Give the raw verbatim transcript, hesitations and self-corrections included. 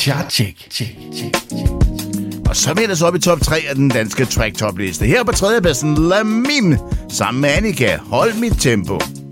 Chart check. check, check, check. Og så vender så op i top tre af den danske track top liste. Her på tredjepladsen Lamin sammen med Annika. Hold mit tempo.